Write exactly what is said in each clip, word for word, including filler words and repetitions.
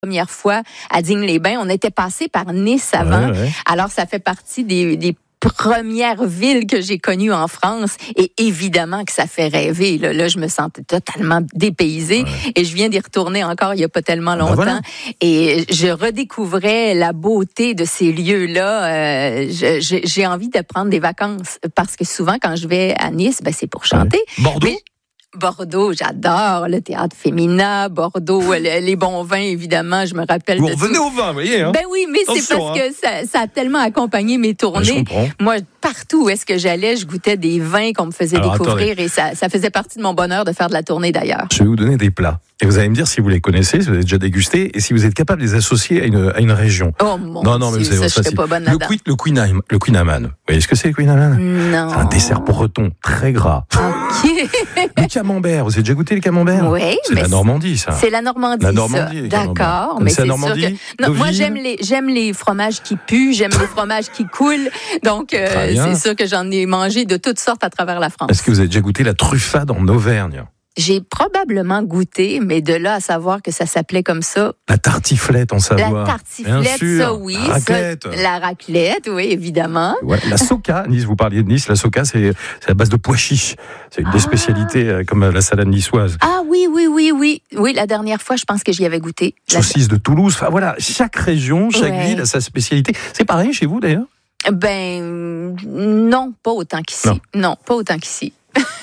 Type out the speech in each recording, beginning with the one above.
première fois à Digne-les-Bains. On était passé par Nice avant. Ouais, ouais. Alors, ça fait partie des, des première ville que j'ai connue en France, et évidemment que ça fait rêver. Là, là je me sentais totalement dépaysée, ouais. Et je viens d'y retourner encore il n'y a pas tellement longtemps, ben voilà. Et je redécouvrais la beauté de ces lieux-là. Euh, je, je, j'ai envie de prendre des vacances, parce que souvent, quand je vais à Nice, ben, c'est pour chanter. Ouais. Bordeaux? Mais, Bordeaux, j'adore le théâtre féminin. Bordeaux, les, les bons vins, évidemment, je me rappelle. Vous de revenez tout. au vin, vous voyez. Hein? Ben oui, mais Attention, c'est parce hein. que ça, ça a tellement accompagné mes tournées. Ben, moi, partout où est-ce que j'allais, je goûtais des vins qu'on me faisait Alors, découvrir, attendez. Et ça, ça faisait partie de mon bonheur de faire de la tournée d'ailleurs. Je vais vous donner des plats. Et vous allez me dire si vous les connaissez, si vous avez déjà dégusté, et si vous êtes capable de les associer à une, à une région. Oh mon non, non, Dieu, mais c'est, ça, ça, je suis pas bonne le, là-dedans. Queen, le, Queen, le Queen Amman. Vous voyez ce que c'est, le Queen Amman? Non. C'est un dessert breton, très gras. Ok. Le camembert, vous avez déjà goûté le camembert? Oui. C'est la Normandie, ça. C'est la Normandie, la Normandie ça. D'accord. Mais c'est, c'est la Normandie, sûr que... Non, moi, j'aime les, j'aime les fromages qui puent, j'aime les fromages qui coulent. Donc, euh, c'est sûr que j'en ai mangé de toutes sortes à travers la France. Est-ce que vous avez déjà goûté la truffade en Auvergne? J'ai probablement goûté, mais de là à savoir que ça s'appelait comme ça. La tartiflette en Savoie. La tartiflette, ça oui. La raclette. Ça, la raclette, oui, évidemment. Ouais, la soca, Nice, vous parliez de Nice, la soca, c'est, c'est à base de pois chiches. C'est une ah. des spécialités, euh, comme la salade niçoise. Ah oui, oui, oui, oui. Oui, la dernière fois, je pense que j'y avais goûté. Saucisse de Toulouse. Enfin voilà, chaque région, chaque ouais. ville a sa spécialité. C'est pareil chez vous d'ailleurs? Ben, non, pas autant qu'ici. Non, non pas autant qu'ici.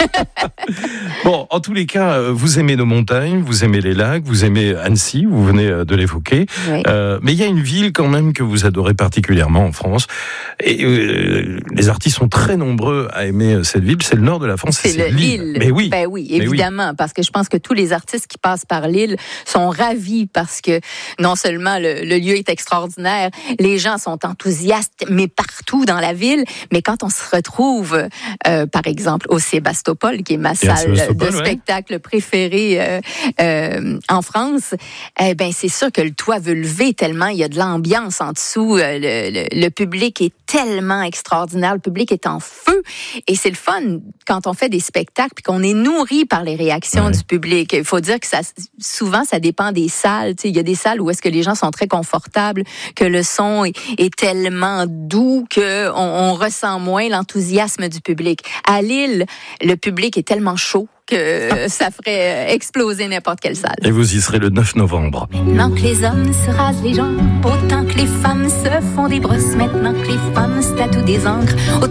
Bon, en tous les cas, vous aimez nos montagnes, vous aimez les lacs, vous aimez Annecy, vous venez de l'évoquer. Oui. Euh, mais il y a une ville quand même que vous adorez particulièrement en France. Et euh, les artistes sont très nombreux à aimer cette ville. C'est le nord de la France, c'est, c'est le Lille. Lille. Mais oui, ben oui, évidemment, oui. Parce que je pense que tous les artistes qui passent par Lille sont ravis parce que non seulement le, le lieu est extraordinaire, les gens sont enthousiastes, mais partout dans la ville. Mais quand on se retrouve, euh, par exemple, au Sébastopol, qui est ma salle de ouais. spectacle préférée euh, euh, en France, eh ben c'est sûr que le toit veut lever tellement il y a de l'ambiance en dessous. Euh, le, le, le public est tellement extraordinaire, le public est en feu, et c'est le fun quand on fait des spectacles puis qu'on est nourri par les réactions ouais. du public. Il faut dire que ça, souvent ça dépend des salles. Tu sais, il y a des salles où est-ce que les gens sont très confortables, que le son est, est tellement doux que on, on ressent moins l'enthousiasme du public. À Lille, le public est tellement chaud que ça ferait exploser n'importe quelle salle. Et vous y serez le neuf novembre. Maintenant que les hommes se rasent les jambes, autant que les femmes se font des brosses, maintenant que les femmes se tatouent des encres,